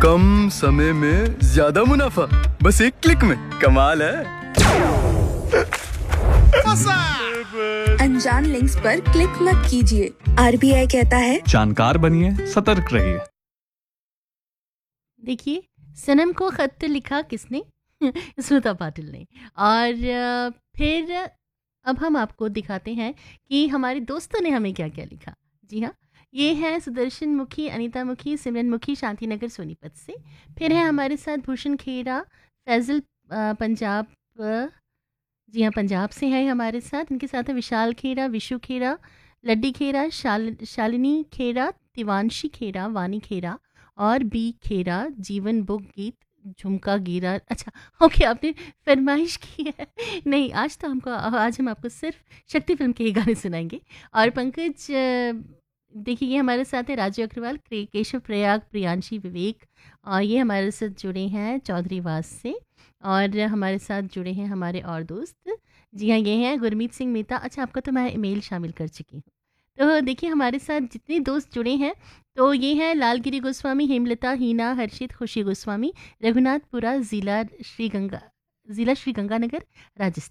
कम समय में ज्यादा मुनाफा, बस एक क्लिक में। कमाल है। अनजान लिंक्स पर क्लिक मत कीजिए। आरबीआई कहता है जानकार बनिए, सतर्क रहिए। देखिए, सनम को खत लिखा किसने? स्मिता पाटिल ने। और फिर अब हम आपको दिखाते हैं कि हमारे दोस्तों ने हमें क्या क्या लिखा। जी हाँ, ये है सुदर्शन मुखी, अनीता मुखी, सिमरन मुखी, शांतिनगर सोनीपत से। फिर है हमारे साथ भूषण खेरा, फैजल पंजाब, जी हाँ पंजाब से है हमारे साथ। इनके साथ है विशाल खेरा, विशु खेरा, लड्डी खेरा, शालिनी खेरा, तिवांशी खेरा, वानी खेरा और बी खेरा, जीवन बुक गीत, झुमका गिरा। अच्छा, ओके, आपने फरमाइश की है। नहीं, आज हम आपको सिर्फ शक्ति फिल्म के ही गाने सुनाएंगे। और पंकज, देखिए ये हमारे साथ है राजू अग्रवाल, केशव प्रयाग, प्रियांशी, विवेक, और ये हमारे साथ जुड़े हैं चौधरी वास से। और हमारे साथ जुड़े हैं हमारे और दोस्त, जी हाँ, ये हैं गुरमीत सिंह मेहता। अच्छा, आपका तो मैं ईमेल शामिल कर चुकी हूँ। तो देखिए हमारे साथ जितने दोस्त जुड़े हैं, तो ये हैं लालगिरी गोस्वामी, हेमलता, हीना, हर्षित, खुशी गोस्वामी, रघुनाथपुरा, जिला श्रीगंगानगर, राजस्थान।